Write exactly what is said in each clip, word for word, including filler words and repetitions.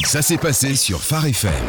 Ça s'est passé sur Phare F M.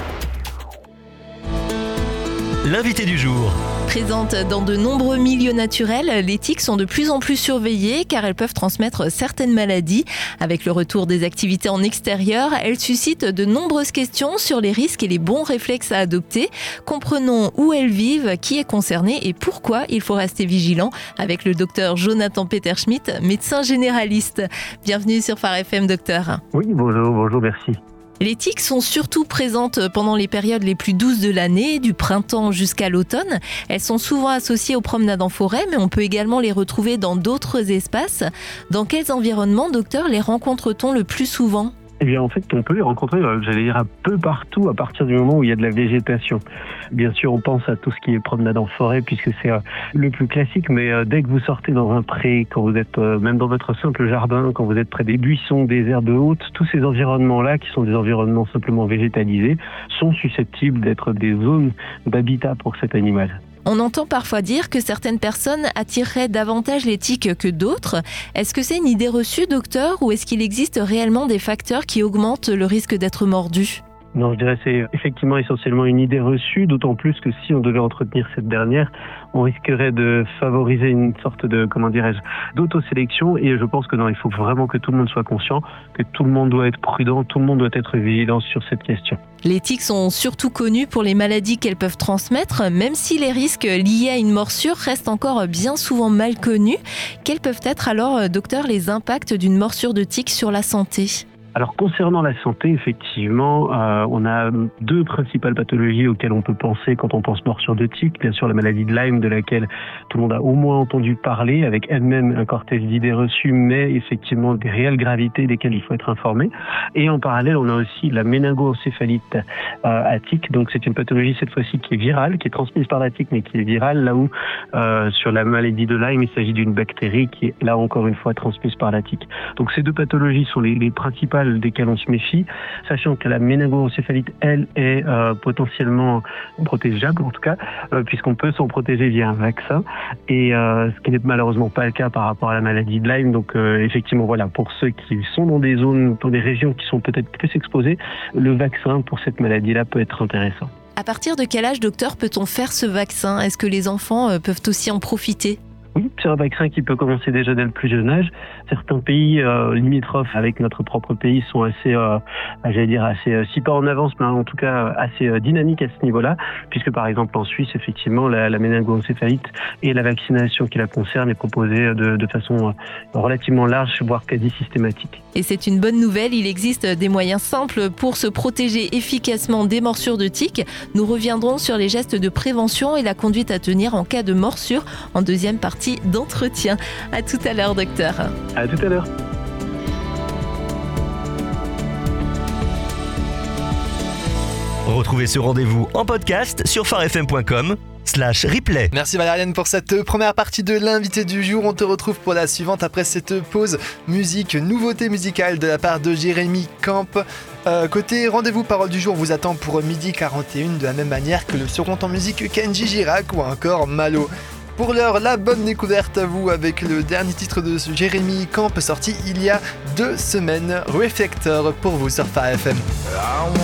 L'invité du jour. Présentes dans de nombreux milieux naturels, les tiques sont de plus en plus surveillées car elles peuvent transmettre certaines maladies. Avec le retour des activités en extérieur, elles suscitent de nombreuses questions sur les risques et les bons réflexes à adopter. Comprenons où elles vivent, qui est concerné et pourquoi il faut rester vigilant avec le docteur Jonathan Peterschmidt, médecin généraliste. Bienvenue sur Phare F M, docteur. Oui, bonjour, bonjour, merci. Les tiques sont surtout présentes pendant les périodes les plus douces de l'année, du printemps jusqu'à l'automne. Elles sont souvent associées aux promenades en forêt, mais on peut également les retrouver dans d'autres espaces. Dans quels environnements, docteur, les rencontre-t-on le plus souvent ? Eh bien, en fait, on peut les rencontrer, j'allais dire, un peu partout à partir du moment où il y a de la végétation. Bien sûr, on pense à tout ce qui est promenade en forêt, puisque c'est euh, le plus classique, mais euh, dès que vous sortez dans un pré, quand vous êtes euh, même dans votre simple jardin, quand vous êtes près des buissons, des herbes hautes, tous ces environnements-là, qui sont des environnements simplement végétalisés, sont susceptibles d'être des zones d'habitat pour cet animal. On entend parfois dire que certaines personnes attireraient davantage les tiques que d'autres. Est-ce que c'est une idée reçue, docteur, ou est-ce qu'il existe réellement des facteurs qui augmentent le risque d'être mordu ? Non, je dirais que c'est effectivement essentiellement une idée reçue, d'autant plus que si on devait entretenir cette dernière, on risquerait de favoriser une sorte de, comment dirais-je, d'autosélection. Et je pense que non, il faut vraiment que tout le monde soit conscient, que tout le monde doit être prudent, tout le monde doit être vigilant sur cette question. Les tiques sont surtout connues pour les maladies qu'elles peuvent transmettre, même si les risques liés à une morsure restent encore bien souvent mal connus. Quels peuvent être alors, docteur, les impacts d'une morsure de tique sur la santé ? Alors concernant la santé, effectivement, euh, on a deux principales pathologies auxquelles on peut penser quand on pense morsure de tique. Bien sûr, la maladie de Lyme, de laquelle tout le monde a au moins entendu parler, avec elle-même un cortège d'idées reçues, mais effectivement des réelles gravités desquelles il faut être informé. Et en parallèle, on a aussi la méningoencéphalite euh, à tique. Donc c'est une pathologie cette fois-ci qui est virale, qui est transmise par la tique, mais qui est virale, là où euh, sur la maladie de Lyme, il s'agit d'une bactérie qui est là encore une fois transmise par la tique. Donc ces deux pathologies sont les, les principales desquelles on se méfie, sachant que la méningoencéphalite, elle, est euh, potentiellement protégeable, en tout cas, euh, puisqu'on peut s'en protéger via un vaccin, et euh, ce qui n'est malheureusement pas le cas par rapport à la maladie de Lyme. Donc, euh, effectivement, voilà, pour ceux qui sont dans des zones, dans des régions qui sont peut-être plus exposées, le vaccin pour cette maladie-là peut être intéressant. À partir de quel âge, docteur, peut-on faire ce vaccin ? Est-ce que les enfants euh, peuvent aussi en profiter ? Oui, c'est un vaccin qui peut commencer déjà dès le plus jeune âge. Certains pays euh, limitrophes avec notre propre pays sont assez, euh, j'allais dire, assez, euh, si pas en avance, mais en tout cas assez euh, dynamiques à ce niveau-là, puisque par exemple en Suisse, effectivement, la, la méningoencéphalite et la vaccination qui la concerne est proposée de, de façon euh, relativement large, voire quasi systématique. Et c'est une bonne nouvelle, il existe des moyens simples pour se protéger efficacement des morsures de tiques. Nous reviendrons sur les gestes de prévention et la conduite à tenir en cas de morsure en deuxième partie d'entretien. À tout à l'heure, docteur. À tout à l'heure. Retrouvez ce rendez-vous en podcast sur pharefm point com slash replay. Merci Valériane pour cette première partie de l'invité du jour. On te retrouve pour la suivante après cette pause musique, nouveauté musicale de la part de Jérémy Camp. Euh, côté rendez-vous parole du jour vous attend pour midi quarante et une de la même manière que le second en musique Kenji Girac ou encore Malo. Pour l'heure, la bonne découverte à vous avec le dernier titre de Jérémy Camp sorti il y a deux semaines, Reflector pour vous sur Phare F M.